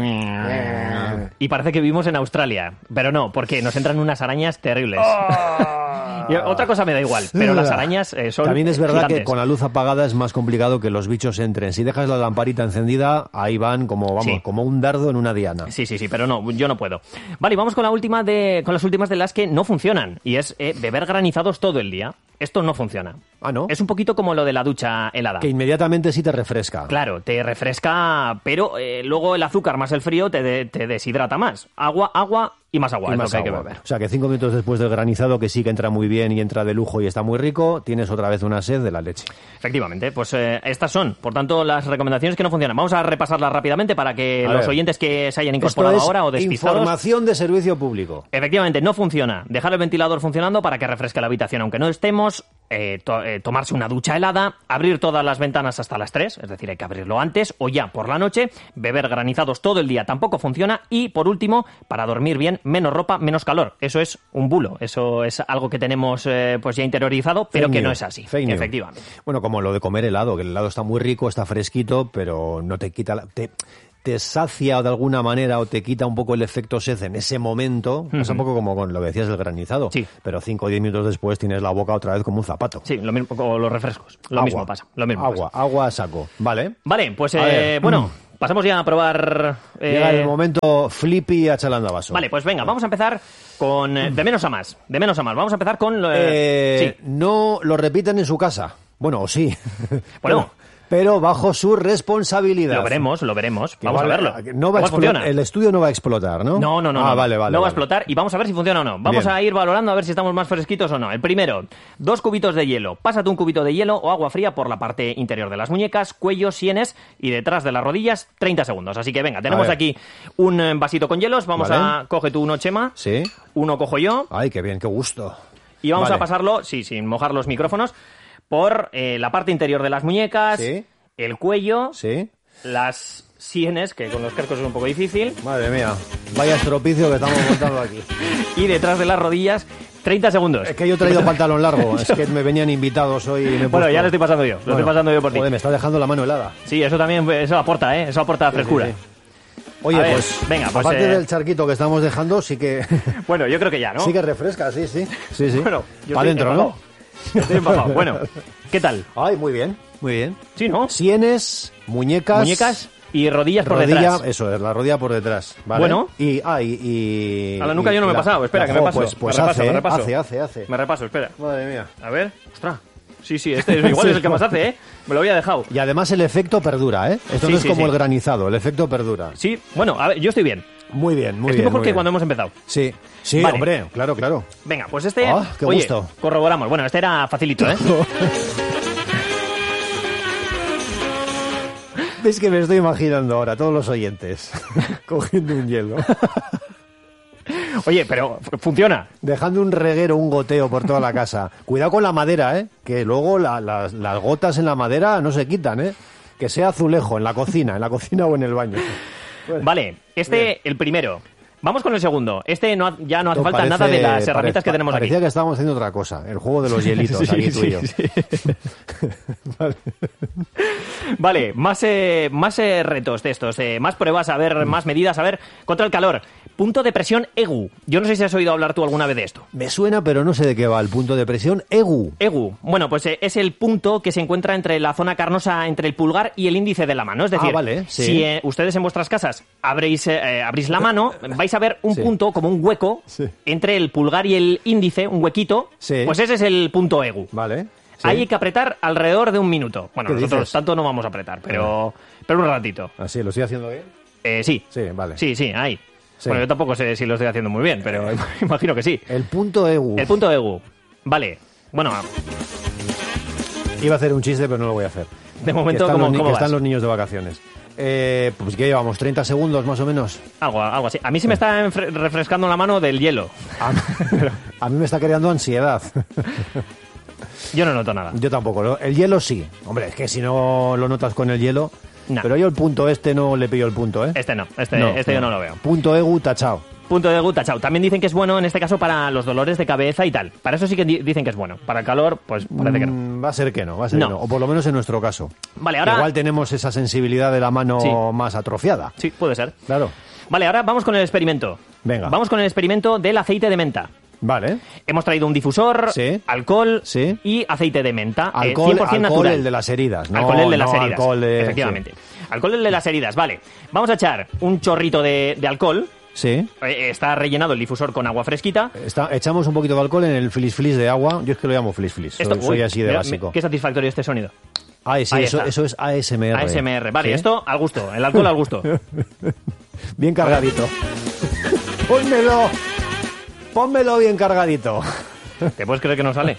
[SPEAKER 4] y parece que vivimos en Australia. Pero no, porque nos entran unas arañas terribles. Y otra cosa me da igual, pero las arañas eh, son
[SPEAKER 6] También es verdad
[SPEAKER 4] gigantes.
[SPEAKER 6] Que con la luz apagada es más complicado que los bichos entren. Si dejas la lamparita encendida, ahí van como, vamos,
[SPEAKER 4] sí.
[SPEAKER 6] como un dardo en una diana.
[SPEAKER 4] Sí, sí, sí, pero no, yo no puedo. Vale, y vamos con la última de, con las últimas de las que no funcionan. Y es eh, beber granizados todo el día. Esto no funciona.
[SPEAKER 6] Ah, ¿no?
[SPEAKER 4] Es un poquito como lo de la ducha helada.
[SPEAKER 6] Que inmediatamente sí te refresca.
[SPEAKER 4] Claro, te refresca, pero eh, luego el azúcar más el frío te, de, te deshidrata más. Agua, agua y más agua
[SPEAKER 6] y
[SPEAKER 4] es
[SPEAKER 6] más
[SPEAKER 4] lo que
[SPEAKER 6] agua.
[SPEAKER 4] hay que beber.
[SPEAKER 6] O sea, que cinco minutos después del granizado, que sí que entra muy bien y entra de lujo y está muy rico, tienes otra vez una sed de la leche.
[SPEAKER 4] Efectivamente, pues eh, estas son, por tanto, las recomendaciones que no funcionan. Vamos a repasarlas rápidamente para que
[SPEAKER 6] a
[SPEAKER 4] los
[SPEAKER 6] ver.
[SPEAKER 4] oyentes que se hayan incorporado
[SPEAKER 6] Esto es
[SPEAKER 4] ahora o despistados...
[SPEAKER 6] información de servicio público.
[SPEAKER 4] Efectivamente, no funciona. Dejar el ventilador funcionando para que refresque la habitación aunque no estemos, eh, to- eh, tomarse una ducha helada, abrir todas las ventanas hasta las tres, es decir, hay que abrirlo antes o ya por la noche, beber granizados todo el día tampoco funciona y, por último, para dormir bien, menos ropa, menos calor. Eso es un bulo, eso es algo que tenemos eh, pues ya interiorizado, pero
[SPEAKER 6] Fake
[SPEAKER 4] que
[SPEAKER 6] new.
[SPEAKER 4] no es así.
[SPEAKER 6] Fake new.
[SPEAKER 4] Efectivamente.
[SPEAKER 6] Bueno, como lo de comer helado, que el helado está muy rico, está fresquito, pero no te quita la... Te... te sacia de alguna manera o te quita un poco el efecto sed en ese momento, uh-huh. Es un poco como con lo que decías del granizado,
[SPEAKER 4] sí.
[SPEAKER 6] Pero cinco o diez minutos después tienes la boca otra vez como un zapato.
[SPEAKER 4] Sí, lo mismo con los refrescos, lo
[SPEAKER 6] agua,
[SPEAKER 4] mismo pasa. Lo mismo
[SPEAKER 6] agua,
[SPEAKER 4] pasa.
[SPEAKER 6] agua a saco, ¿vale?
[SPEAKER 4] Vale, pues eh, bueno, pasamos ya a probar... Eh...
[SPEAKER 6] Llega el momento Flippy a Chalandavaso.
[SPEAKER 4] Vale, pues venga, vamos a empezar con eh, de menos a más, de menos a más. Vamos a empezar con... Eh,
[SPEAKER 6] eh,
[SPEAKER 4] sí.
[SPEAKER 6] No lo repiten en su casa. Bueno, o sí.
[SPEAKER 4] Bueno...
[SPEAKER 6] no. Pero bajo su responsabilidad.
[SPEAKER 4] Lo veremos, lo veremos.
[SPEAKER 6] Que
[SPEAKER 4] vamos
[SPEAKER 6] vale,
[SPEAKER 4] a verlo.
[SPEAKER 6] No va
[SPEAKER 4] ¿Cómo
[SPEAKER 6] a
[SPEAKER 4] funciona?
[SPEAKER 6] El estudio no va a explotar, ¿no?
[SPEAKER 4] No, no, no.
[SPEAKER 6] Ah,
[SPEAKER 4] no,
[SPEAKER 6] vale, vale.
[SPEAKER 4] No va a
[SPEAKER 6] vale.
[SPEAKER 4] explotar y vamos a ver si funciona o no. Vamos
[SPEAKER 6] Bien.
[SPEAKER 4] a ir valorando a ver si estamos más fresquitos o no. El primero, dos cubitos de hielo. Pásate un cubito de hielo o agua fría por la parte interior de las muñecas, cuello, sienes y detrás de las rodillas, treinta segundos. Así que venga, tenemos aquí un vasito con hielos. Vamos
[SPEAKER 6] vale.
[SPEAKER 4] a... Coge tú uno, Chema.
[SPEAKER 6] Sí.
[SPEAKER 4] Uno cojo yo.
[SPEAKER 6] Ay, qué bien, qué gusto.
[SPEAKER 4] Y vamos
[SPEAKER 6] vale.
[SPEAKER 4] a pasarlo, sí, sin mojar los micrófonos, por eh, la parte interior de las muñecas,
[SPEAKER 6] sí.
[SPEAKER 4] El cuello,
[SPEAKER 6] sí.
[SPEAKER 4] Las sienes, que con los cascos es un poco difícil.
[SPEAKER 6] Madre mía, vaya estropicio que estamos montando aquí.
[SPEAKER 4] Y detrás de las rodillas, treinta segundos.
[SPEAKER 6] Es que yo he traído pantalón largo, es que me venían invitados hoy y me he
[SPEAKER 4] Bueno,
[SPEAKER 6] puesto...
[SPEAKER 4] ya lo estoy pasando yo, lo
[SPEAKER 6] bueno,
[SPEAKER 4] estoy pasando yo por ti.
[SPEAKER 6] Joder, me está dejando la mano helada.
[SPEAKER 4] Sí, eso también, eso aporta, ¿eh? Eso aporta frescura.
[SPEAKER 6] Sí, sí, sí. Oye, ver, pues, venga, pues aparte eh... del charquito que estamos dejando, sí que...
[SPEAKER 4] Bueno, yo creo que ya, ¿no?
[SPEAKER 6] Sí que refresca, sí, sí. Sí, sí.
[SPEAKER 4] Bueno, yo
[SPEAKER 6] para adentro, ¿no?
[SPEAKER 4] Estoy empapado. Bueno, ¿qué tal?
[SPEAKER 6] Ay, muy bien, muy bien.
[SPEAKER 4] Sí, ¿no?
[SPEAKER 6] Sienes, muñecas...
[SPEAKER 4] Muñecas y rodillas por
[SPEAKER 6] rodilla,
[SPEAKER 4] detrás.
[SPEAKER 6] Eso es, la rodilla por detrás. ¿Vale?
[SPEAKER 4] Bueno.
[SPEAKER 6] Y, ah, y, y...
[SPEAKER 4] A la nuca yo no me he
[SPEAKER 6] la,
[SPEAKER 4] pasado, espera,
[SPEAKER 6] la,
[SPEAKER 4] que me paso.
[SPEAKER 6] Pues, pues
[SPEAKER 4] me
[SPEAKER 6] hace,
[SPEAKER 4] repaso, me repaso.
[SPEAKER 6] hace, hace, hace.
[SPEAKER 4] Me repaso, espera.
[SPEAKER 6] Madre mía.
[SPEAKER 4] A ver, ostras. Sí, sí, este es, igual sí, es el que más hace, ¿eh? Me lo había dejado.
[SPEAKER 6] Y además el efecto perdura, ¿eh? Esto
[SPEAKER 4] sí,
[SPEAKER 6] no es
[SPEAKER 4] sí,
[SPEAKER 6] como
[SPEAKER 4] sí.
[SPEAKER 6] el granizado, el efecto perdura.
[SPEAKER 4] Sí, bueno, a ver, yo estoy bien.
[SPEAKER 6] Muy bien, muy
[SPEAKER 4] estoy
[SPEAKER 6] bien.
[SPEAKER 4] mejor que
[SPEAKER 6] bien.
[SPEAKER 4] cuando hemos empezado.
[SPEAKER 6] Sí, sí,
[SPEAKER 4] vale.
[SPEAKER 6] Hombre, claro, claro.
[SPEAKER 4] Venga, pues este...
[SPEAKER 6] Oh, qué
[SPEAKER 4] oye,
[SPEAKER 6] gusto.
[SPEAKER 4] Corroboramos. Bueno, este era facilito, ¿eh?
[SPEAKER 6] Es que me estoy imaginando ahora, todos los oyentes, cogiendo un hielo.
[SPEAKER 4] Oye, pero funciona.
[SPEAKER 6] Dejando un reguero, un goteo por toda la casa. Cuidado con la madera, ¿eh? Que luego la, la, las gotas en la madera no se quitan, ¿eh? Que sea azulejo en la cocina, en la cocina o en el baño.
[SPEAKER 4] Bueno, vale, este, bien. El primero. Vamos con el segundo. Este no, ya no hace falta
[SPEAKER 6] parece,
[SPEAKER 4] nada de las herramientas
[SPEAKER 6] parece,
[SPEAKER 4] que tenemos
[SPEAKER 6] parecía
[SPEAKER 4] aquí.
[SPEAKER 6] Parecía que estábamos haciendo otra cosa, el juego de los hielitos, sí, aquí tú y yo.
[SPEAKER 4] Sí, sí. Vale, vale más, eh, más eh, retos de estos, eh, más pruebas, a ver, más medidas, a ver, contra el calor. Punto de presión E G U. Yo no sé si has oído hablar tú alguna vez de esto.
[SPEAKER 6] Me suena, pero no sé de qué va el punto de presión E G U.
[SPEAKER 4] E G U. Bueno, pues eh, es el punto que se encuentra entre la zona carnosa, entre el pulgar y el índice de la mano. Es decir,
[SPEAKER 6] ah, vale, sí.
[SPEAKER 4] si eh, ustedes en vuestras casas abrís, eh, abrís la mano, vais a ver un sí. punto, como un hueco, sí. entre el pulgar y el índice, un huequito. Sí. Pues ese es el punto E G U.
[SPEAKER 6] Vale. Sí.
[SPEAKER 4] Ahí hay que apretar alrededor de un minuto. Bueno, nosotros
[SPEAKER 6] dices?
[SPEAKER 4] tanto no vamos a apretar, pero, pero un ratito.
[SPEAKER 6] ¿Ah, sí? ¿Lo estoy haciendo bien?
[SPEAKER 4] Eh, sí.
[SPEAKER 6] Sí, vale.
[SPEAKER 4] Sí, sí, ahí.
[SPEAKER 6] Sí.
[SPEAKER 4] Bueno, yo tampoco sé si lo estoy haciendo muy bien, pero imagino que sí.
[SPEAKER 6] El punto E G U.
[SPEAKER 4] El punto E G U. Vale. Bueno.
[SPEAKER 6] Iba a hacer un chiste, pero no lo voy a hacer.
[SPEAKER 4] De momento,
[SPEAKER 6] ¿cómo,
[SPEAKER 4] ¿cómo
[SPEAKER 6] que
[SPEAKER 4] vas?
[SPEAKER 6] Están los niños de vacaciones. Eh, pues que llevamos treinta segundos más o menos.
[SPEAKER 4] Algo, algo así. A mí se me está refrescando la mano del hielo.
[SPEAKER 6] A, a mí me está creando ansiedad.
[SPEAKER 4] Yo no noto nada.
[SPEAKER 6] Yo tampoco. El hielo sí. Hombre, es que si no lo notas con el hielo...
[SPEAKER 4] Nah.
[SPEAKER 6] Pero yo el punto este no le pillo el punto, ¿eh?
[SPEAKER 4] Este no, este,
[SPEAKER 6] no,
[SPEAKER 4] este
[SPEAKER 6] no.
[SPEAKER 4] yo no lo veo.
[SPEAKER 6] Punto E G U, tachao.
[SPEAKER 4] Punto de guta, chao. También dicen que es bueno en este caso para los dolores de cabeza y tal. Para eso sí que di- dicen que es bueno. Para el calor, pues parece que no.
[SPEAKER 6] Mm, va a ser que no, va a ser
[SPEAKER 4] No.
[SPEAKER 6] que no. O por lo menos en nuestro caso.
[SPEAKER 4] Vale, ahora...
[SPEAKER 6] Igual tenemos esa sensibilidad de la mano
[SPEAKER 4] Sí.
[SPEAKER 6] más atrofiada.
[SPEAKER 4] Sí, puede ser.
[SPEAKER 6] Claro.
[SPEAKER 4] Vale, ahora vamos con el experimento.
[SPEAKER 6] Venga.
[SPEAKER 4] Vamos con el experimento del aceite de menta.
[SPEAKER 6] Vale.
[SPEAKER 4] Hemos traído un difusor,
[SPEAKER 6] Sí.
[SPEAKER 4] alcohol
[SPEAKER 6] Sí.
[SPEAKER 4] y aceite de menta. eh,
[SPEAKER 6] Alcohol,
[SPEAKER 4] cien por ciento
[SPEAKER 6] alcohol
[SPEAKER 4] natural.
[SPEAKER 6] el de las heridas. No,
[SPEAKER 4] alcohol el de las
[SPEAKER 6] no
[SPEAKER 4] heridas.
[SPEAKER 6] alcohol de-
[SPEAKER 4] Efectivamente. Alcohol el de las heridas, vale. Vamos a echar un chorrito de, de alcohol.
[SPEAKER 6] Sí.
[SPEAKER 4] Eh, Está rellenado el difusor con agua fresquita.
[SPEAKER 6] Está, echamos un poquito de alcohol en el flis flis de agua. Yo es que lo llamo flis flis.
[SPEAKER 4] Esto-
[SPEAKER 6] soy, soy
[SPEAKER 4] uy,
[SPEAKER 6] así de
[SPEAKER 4] mira,
[SPEAKER 6] básico.
[SPEAKER 4] me- Qué satisfactorio este sonido.
[SPEAKER 6] Ay, sí,
[SPEAKER 4] Ahí
[SPEAKER 6] eso,
[SPEAKER 4] está.
[SPEAKER 6] eso es A S M R.
[SPEAKER 4] A S M R, vale,
[SPEAKER 6] ¿Sí?
[SPEAKER 4] esto al gusto, el alcohol al gusto.
[SPEAKER 6] Bien cargadito. Pónmelo. Pónmelo bien cargadito.
[SPEAKER 4] ¿Te puedes creer que no sale?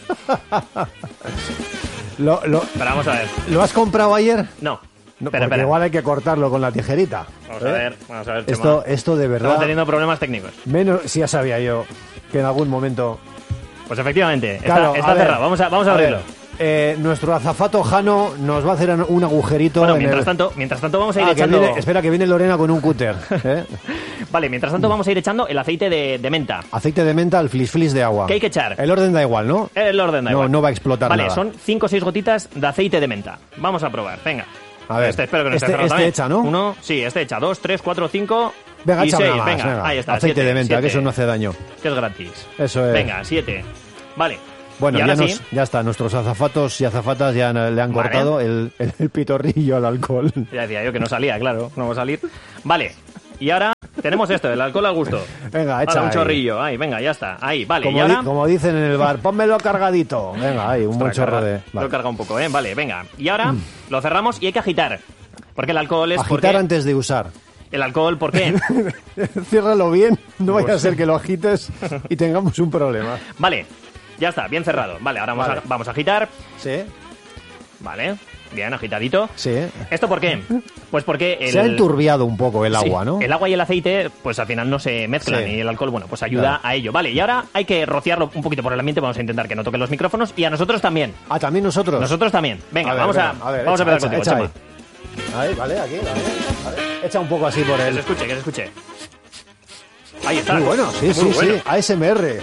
[SPEAKER 6] Lo, lo,
[SPEAKER 4] Pero vamos a ver.
[SPEAKER 6] ¿Lo has comprado ayer?
[SPEAKER 4] No.
[SPEAKER 6] No,
[SPEAKER 4] espera,
[SPEAKER 6] porque
[SPEAKER 4] espera.
[SPEAKER 6] igual hay que cortarlo con la tijerita.
[SPEAKER 4] Vamos a
[SPEAKER 6] ¿Eh?
[SPEAKER 4] ver, vamos a ver. Chema.
[SPEAKER 6] Esto, esto de verdad.
[SPEAKER 4] Estamos teniendo problemas técnicos.
[SPEAKER 6] Menos, si ya sabía yo que en algún momento.
[SPEAKER 4] Pues efectivamente,
[SPEAKER 6] Claro,
[SPEAKER 4] está, está
[SPEAKER 6] a ver,
[SPEAKER 4] cerrado. Vamos a, vamos a
[SPEAKER 6] a
[SPEAKER 4] abrirlo.
[SPEAKER 6] ver, eh, nuestro azafato Jano nos va a hacer un agujerito.
[SPEAKER 4] Bueno,
[SPEAKER 6] en
[SPEAKER 4] mientras
[SPEAKER 6] el...
[SPEAKER 4] tanto, mientras tanto vamos a ir
[SPEAKER 6] Ah, que
[SPEAKER 4] echando...
[SPEAKER 6] viene- espera, que viene Lorena con un cúter. ¿eh?
[SPEAKER 4] Vale, mientras tanto vamos a ir echando el aceite de, de menta.
[SPEAKER 6] Aceite de menta al flis flis de agua.
[SPEAKER 4] ¿Qué hay que echar?
[SPEAKER 6] El orden da igual, ¿no?
[SPEAKER 4] El orden da
[SPEAKER 6] No,
[SPEAKER 4] igual.
[SPEAKER 6] no va a explotar
[SPEAKER 4] Vale,
[SPEAKER 6] nada.
[SPEAKER 4] son cinco o seis gotitas de aceite de menta. Vamos a probar, venga.
[SPEAKER 6] A ver,
[SPEAKER 4] este espero que no
[SPEAKER 6] este,
[SPEAKER 4] esté cerrado
[SPEAKER 6] este
[SPEAKER 4] también.
[SPEAKER 6] echa, ¿no?
[SPEAKER 4] Uno, sí, este echa. Dos, tres, cuatro, cinco
[SPEAKER 6] Venga,
[SPEAKER 4] y
[SPEAKER 6] echa
[SPEAKER 4] seis.
[SPEAKER 6] una más,
[SPEAKER 4] Venga,
[SPEAKER 6] venga.
[SPEAKER 4] ahí está.
[SPEAKER 6] Aceite
[SPEAKER 4] siete,
[SPEAKER 6] de menta,
[SPEAKER 4] siete,
[SPEAKER 6] que eso no hace daño.
[SPEAKER 4] que es gratis.
[SPEAKER 6] Eso es.
[SPEAKER 4] Venga, siete. Vale.
[SPEAKER 6] Bueno,
[SPEAKER 4] y
[SPEAKER 6] ya,
[SPEAKER 4] ahora
[SPEAKER 6] nos,
[SPEAKER 4] sí.
[SPEAKER 6] ya está. Nuestros azafatos y azafatas ya le han
[SPEAKER 4] Vale.
[SPEAKER 6] cortado el, el, el pitorrillo al alcohol.
[SPEAKER 4] Ya decía yo que no salía, claro. No va a salir. Vale. Y ahora tenemos esto, el alcohol al gusto.
[SPEAKER 6] Venga, echa
[SPEAKER 4] Ahora un
[SPEAKER 6] ahí.
[SPEAKER 4] chorrillo. Ahí, venga, ya está. Ahí, vale.
[SPEAKER 6] Como,
[SPEAKER 4] y ahora...
[SPEAKER 6] di- como dicen en el bar, pónmelo cargadito. Venga, ahí, un buen
[SPEAKER 4] Ostras,
[SPEAKER 6] chorro
[SPEAKER 4] carga-
[SPEAKER 6] de...
[SPEAKER 4] Lo
[SPEAKER 6] vale.
[SPEAKER 4] carga un poco, ¿eh? Vale, venga. Y ahora lo cerramos y hay que agitar. Porque el alcohol es...
[SPEAKER 6] Agitar
[SPEAKER 4] porque...
[SPEAKER 6] antes de usar.
[SPEAKER 4] El alcohol, ¿por qué?
[SPEAKER 6] Ciérralo bien, no vaya a
[SPEAKER 4] Pues-
[SPEAKER 6] ser que lo agites y tengamos un problema.
[SPEAKER 4] Vale, ya está, bien cerrado. Vale, ahora vamos,
[SPEAKER 6] Vale.
[SPEAKER 4] A, vamos a agitar.
[SPEAKER 6] Sí,
[SPEAKER 4] Vale, bien, agitadito.
[SPEAKER 6] sí.
[SPEAKER 4] ¿Esto por qué? Pues porque el...
[SPEAKER 6] Se ha enturbiado un poco el
[SPEAKER 4] Sí,
[SPEAKER 6] agua, ¿no?
[SPEAKER 4] el agua y el aceite, pues al final no se mezclan
[SPEAKER 6] Sí.
[SPEAKER 4] y el alcohol, bueno, pues ayuda
[SPEAKER 6] Claro.
[SPEAKER 4] a ello. Vale, y ahora hay que rociarlo un poquito por el ambiente. Vamos a intentar que no toquen los micrófonos y a nosotros también.
[SPEAKER 6] Ah, también nosotros.
[SPEAKER 4] Nosotros también. Venga,
[SPEAKER 6] A ver,
[SPEAKER 4] vamos,
[SPEAKER 6] venga,
[SPEAKER 4] a,
[SPEAKER 6] ver,
[SPEAKER 4] vamos
[SPEAKER 6] echa,
[SPEAKER 4] a empezar
[SPEAKER 6] echa,
[SPEAKER 4] contigo,
[SPEAKER 6] echa
[SPEAKER 4] Chema.
[SPEAKER 6] ahí. Ahí, vale, aquí, vale, vale. Echa un poco así por
[SPEAKER 4] Que se
[SPEAKER 6] él.
[SPEAKER 4] escuche, que se escuche. Ahí está.
[SPEAKER 6] Muy bueno, sí,
[SPEAKER 4] Muy
[SPEAKER 6] sí,
[SPEAKER 4] bueno.
[SPEAKER 6] sí. A S M R.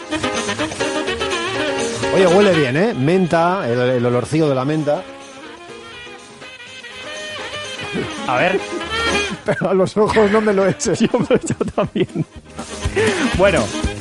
[SPEAKER 6] Oye, huele bien, ¿eh? Menta, el, el olorcillo de la menta.
[SPEAKER 4] A ver.
[SPEAKER 6] Pero a los ojos no me lo eches.
[SPEAKER 4] Yo me lo he hecho también. Bueno.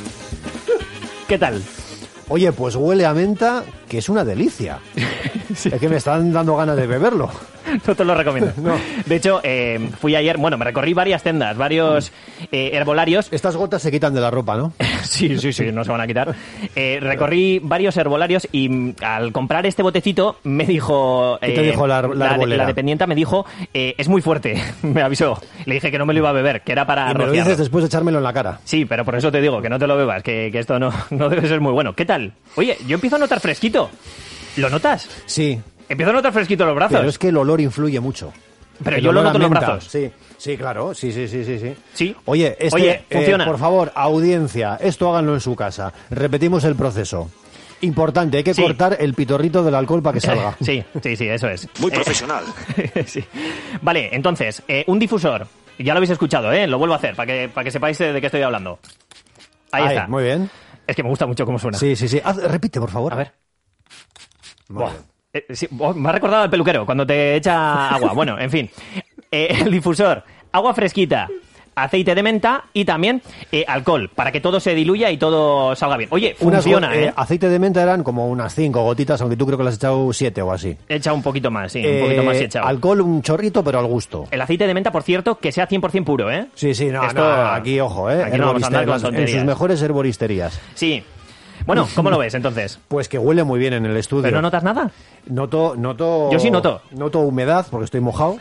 [SPEAKER 4] ¿Qué tal?
[SPEAKER 6] Oye, pues huele a menta, que es una delicia. Es que me están dando ganas de beberlo.
[SPEAKER 4] No te lo recomiendo.
[SPEAKER 6] No.
[SPEAKER 4] De hecho, eh, fui ayer, bueno, me recorrí varias tiendas, varios eh, herbolarios.
[SPEAKER 6] Estas gotas se quitan de la ropa, ¿no?
[SPEAKER 4] Sí, sí, sí, no se van a quitar. Eh, recorrí varios herbolarios y mm, al comprar este botecito me dijo...
[SPEAKER 6] ¿Qué te dijo la- la herbolera?
[SPEAKER 4] la dependienta me dijo, eh, es muy fuerte, me avisó. Le dije que no me lo iba a beber, que era para
[SPEAKER 6] Y me lo
[SPEAKER 4] rociarlo.
[SPEAKER 6] dices después de echármelo en la cara.
[SPEAKER 4] Sí, pero por eso te digo, que no te lo bebas, que, que esto no, no debe ser muy bueno. ¿Qué tal? Oye, yo empiezo a notar fresquito. ¿Lo notas?
[SPEAKER 6] Sí.
[SPEAKER 4] Empiezo a notar fresquito en los brazos.
[SPEAKER 6] Pero es que el olor influye mucho.
[SPEAKER 4] Pero
[SPEAKER 6] El
[SPEAKER 4] yo lo
[SPEAKER 6] olor a
[SPEAKER 4] noto en los
[SPEAKER 6] menta,
[SPEAKER 4] brazos.
[SPEAKER 6] Sí, sí, claro, sí, sí, sí, sí. Sí.
[SPEAKER 4] Sí.
[SPEAKER 6] Oye, este,
[SPEAKER 4] Oye,
[SPEAKER 6] eh,
[SPEAKER 4] funciona.
[SPEAKER 6] por favor, audiencia, esto háganlo en su casa. Repetimos el proceso. Importante, hay que
[SPEAKER 4] Sí.
[SPEAKER 6] cortar el pitorrito del alcohol para que salga.
[SPEAKER 4] Sí, sí, sí, eso es.
[SPEAKER 13] Muy
[SPEAKER 4] Eh,
[SPEAKER 13] profesional.
[SPEAKER 4] sí. Vale, entonces, eh, un difusor. Ya lo habéis escuchado, ¿eh? Lo vuelvo a hacer para que, para que sepáis de qué estoy hablando. Ahí
[SPEAKER 6] Ahí,
[SPEAKER 4] está.
[SPEAKER 6] muy bien.
[SPEAKER 4] Es que me gusta mucho cómo suena.
[SPEAKER 6] Sí, sí, sí. Haz- repite, por favor.
[SPEAKER 4] A ver.
[SPEAKER 6] Muy
[SPEAKER 4] Buah.
[SPEAKER 6] bien.
[SPEAKER 4] Eh, sí, oh, me ha recordado al peluquero cuando te echa agua. Bueno, en fin. Eh, el difusor, agua fresquita, aceite de menta y también eh, alcohol, para que todo se diluya y todo salga bien. Oye,
[SPEAKER 6] Unas
[SPEAKER 4] funciona,
[SPEAKER 6] go-
[SPEAKER 4] ¿eh?
[SPEAKER 6] eh, Aceite de menta eran como unas cinco gotitas, aunque tú creo que las has echado siete o así.
[SPEAKER 4] Echa un poquito más, sí, un
[SPEAKER 6] Eh,
[SPEAKER 4] poquito más echado.
[SPEAKER 6] Alcohol, un chorrito, pero al gusto.
[SPEAKER 4] El aceite de menta, por cierto, que sea cien por ciento puro, ¿eh?
[SPEAKER 6] Sí, sí, no,
[SPEAKER 4] Esto-
[SPEAKER 6] no, aquí, ojo, ¿eh?
[SPEAKER 4] Aquí no vamos a andar con
[SPEAKER 6] Herboristerías, en
[SPEAKER 4] tonterías.
[SPEAKER 6] sus mejores herboristerías.
[SPEAKER 4] Sí. Bueno, ¿cómo lo ves entonces?
[SPEAKER 6] Pues que huele muy bien en el estudio.
[SPEAKER 4] ¿Pero no notas nada?
[SPEAKER 6] Noto, noto...
[SPEAKER 4] Yo sí noto.
[SPEAKER 6] Noto humedad, porque estoy mojado.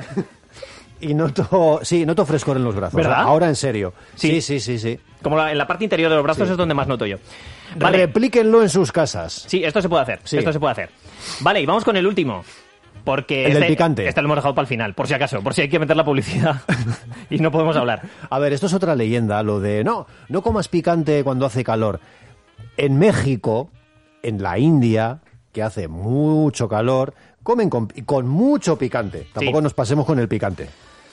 [SPEAKER 6] Y noto... Sí, noto frescor en los brazos.
[SPEAKER 4] ¿Verdad?
[SPEAKER 6] Ahora en serio.
[SPEAKER 4] Sí.
[SPEAKER 6] Sí, sí, sí, sí.
[SPEAKER 4] Como la- en la parte interior de los brazos
[SPEAKER 6] Sí.
[SPEAKER 4] es donde más noto yo. Vale.
[SPEAKER 6] Replíquenlo en sus casas.
[SPEAKER 4] Sí, esto se puede hacer.
[SPEAKER 6] Sí.
[SPEAKER 4] Esto se puede hacer. Vale, y vamos con el último. Porque
[SPEAKER 6] El del
[SPEAKER 4] este,
[SPEAKER 6] picante.
[SPEAKER 4] Este lo hemos dejado para el final, por si acaso, por si hay que meter la publicidad y no podemos hablar.
[SPEAKER 6] A ver, esto es otra leyenda, lo de... No, no comas picante cuando hace calor. En México, en la India, que hace mucho calor, comen con, con mucho picante. Tampoco
[SPEAKER 4] Sí.
[SPEAKER 6] nos pasemos con el picante.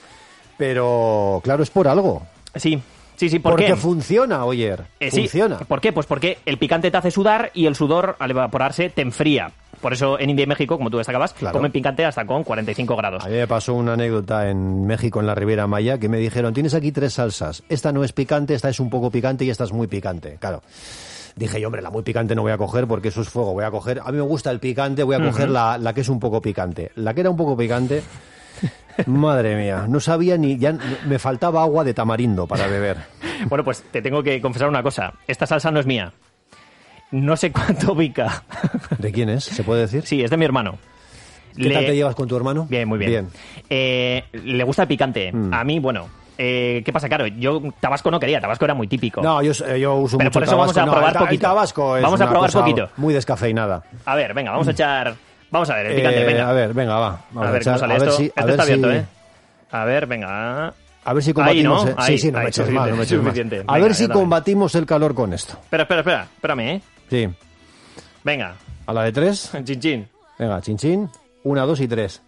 [SPEAKER 6] Pero, claro, es por algo.
[SPEAKER 4] Sí, sí, sí, ¿por
[SPEAKER 6] Porque
[SPEAKER 4] qué?
[SPEAKER 6] funciona, Oyer.
[SPEAKER 4] Eh, sí,
[SPEAKER 6] funciona.
[SPEAKER 4] ¿por qué? Pues porque el picante te hace sudar y el sudor, al evaporarse, te enfría. Por eso en India y México, como tú destacabas,
[SPEAKER 6] Claro.
[SPEAKER 4] comen picante hasta con cuarenta y cinco grados.
[SPEAKER 6] A mí me pasó una anécdota en México, en la Riviera Maya, que me dijeron, tienes aquí tres salsas. Esta no es picante, esta es un poco picante y esta es muy picante. Claro. Dije yo, hombre, la muy picante no voy a coger porque eso es fuego. Voy a coger, a mí me gusta el picante, voy a coger
[SPEAKER 4] Ujú.
[SPEAKER 6] la, la que es un poco picante. La que era un poco picante, madre mía, no sabía ni, ya me faltaba agua de tamarindo para beber.
[SPEAKER 4] Bueno, pues te tengo que confesar una cosa. Esta salsa no es mía. No sé cuánto pica.
[SPEAKER 6] ¿De quién es? ¿Se puede decir?
[SPEAKER 4] Sí, es de mi hermano.
[SPEAKER 6] ¿Qué tal te llevas con tu hermano?
[SPEAKER 4] Bien, muy bien.
[SPEAKER 6] Bien.
[SPEAKER 4] Eh, le gusta el picante.
[SPEAKER 6] Mm.
[SPEAKER 4] A mí, bueno, eh, ¿qué pasa? Claro, yo Tabasco no quería, Tabasco era muy típico.
[SPEAKER 6] No, yo, eh, yo uso
[SPEAKER 4] Pero
[SPEAKER 6] mucho
[SPEAKER 4] por eso vamos
[SPEAKER 6] Tabasco.
[SPEAKER 4] a
[SPEAKER 6] No,
[SPEAKER 4] probar
[SPEAKER 6] el ta- el
[SPEAKER 4] poquito.
[SPEAKER 6] Tabasco es
[SPEAKER 4] Vamos a
[SPEAKER 6] una
[SPEAKER 4] probar
[SPEAKER 6] cosa
[SPEAKER 4] poquito.
[SPEAKER 6] muy descafeinada.
[SPEAKER 4] A ver, venga, vamos a echar... Vamos a ver, el picante,
[SPEAKER 6] Eh,
[SPEAKER 4] venga.
[SPEAKER 6] A ver, venga, va. Vamos
[SPEAKER 4] a ver
[SPEAKER 6] echar-
[SPEAKER 4] cómo sale
[SPEAKER 6] a ver
[SPEAKER 4] esto.
[SPEAKER 6] si- a
[SPEAKER 4] Esto
[SPEAKER 6] ver
[SPEAKER 4] está
[SPEAKER 6] si-
[SPEAKER 4] abierto, ¿eh? A ver, venga.
[SPEAKER 6] A ver si
[SPEAKER 4] Ahí,
[SPEAKER 6] combatimos...
[SPEAKER 4] ¿no?
[SPEAKER 6] eh.
[SPEAKER 4] Ahí,
[SPEAKER 6] sí, sí, no
[SPEAKER 4] ahí,
[SPEAKER 6] me eches mal, no me eches mal.
[SPEAKER 4] suficiente.
[SPEAKER 6] A
[SPEAKER 4] Venga,
[SPEAKER 6] ver si
[SPEAKER 4] ya también.
[SPEAKER 6] combatimos el calor con esto.
[SPEAKER 4] Espera, espera, espera. Espérame, ¿eh?
[SPEAKER 6] Sí.
[SPEAKER 4] Venga.
[SPEAKER 6] A la de tres.
[SPEAKER 4] Chin, chin.
[SPEAKER 6] Venga, chin chin. Una, dos y tres.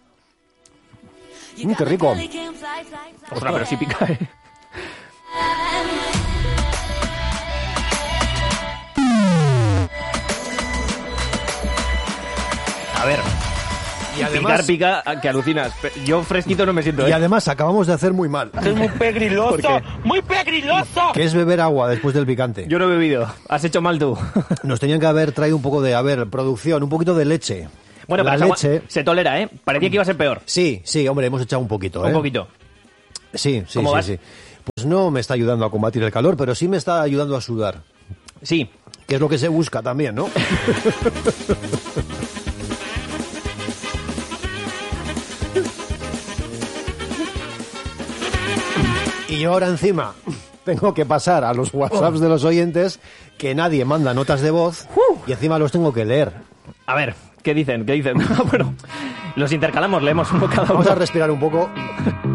[SPEAKER 6] Mm, qué rico.
[SPEAKER 4] Ostras, pero sí pica, ¿eh? A ver.
[SPEAKER 6] Y además,
[SPEAKER 14] picar, pica, que alucinas. Yo fresquito no me siento, ¿eh?
[SPEAKER 6] Y además acabamos de hacer muy mal.
[SPEAKER 13] Es muy pegriloso, muy pegriloso.
[SPEAKER 6] Que es beber agua después del picante.
[SPEAKER 14] Yo no he bebido. Has hecho mal tú.
[SPEAKER 6] Nos tenían que haber traído un poco de, a ver, producción, un poquito de leche.
[SPEAKER 14] Bueno,
[SPEAKER 6] la
[SPEAKER 14] pero
[SPEAKER 6] leche
[SPEAKER 14] se tolera, ¿eh? Parecía que iba a ser peor.
[SPEAKER 6] Sí, sí, hombre, hemos echado un poquito, ¿eh?
[SPEAKER 14] Un poquito.
[SPEAKER 6] Sí, sí,
[SPEAKER 14] ¿Cómo
[SPEAKER 6] sí,
[SPEAKER 14] vas?
[SPEAKER 6] sí. Pues no me está ayudando a combatir el calor, pero sí me está ayudando a sudar.
[SPEAKER 14] Sí.
[SPEAKER 6] Que es lo que se busca también, ¿no? Y yo ahora encima tengo que pasar a los WhatsApps de los oyentes, que nadie manda notas de voz, y encima los tengo que leer.
[SPEAKER 14] A ver, ¿qué dicen? ¿Qué dicen? Bueno, los intercalamos, leemos uno cada uno.
[SPEAKER 6] Vamos a respirar un poco.